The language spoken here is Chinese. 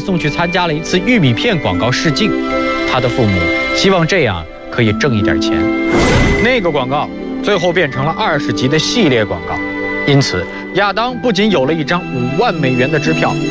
送去参加了一次玉米片广告试镜，他的父母希望这样可以挣一点钱。那个广告最后变成了20集的系列广告，因此亚当不仅有了一张5万美元的支票，